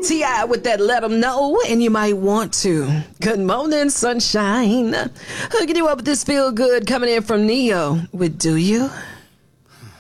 T.I. with that let 'em know, and you might want to. Good morning, sunshine. Hooking you up with this feel good coming in from Neo with Do You?